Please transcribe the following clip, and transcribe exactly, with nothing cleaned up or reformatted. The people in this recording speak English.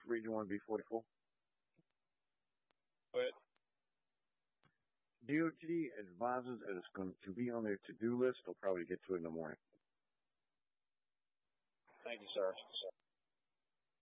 Region one B forty-four. But D O T advises that it's going to be on their to-do list. They'll probably get to it in the morning. thank you, sir.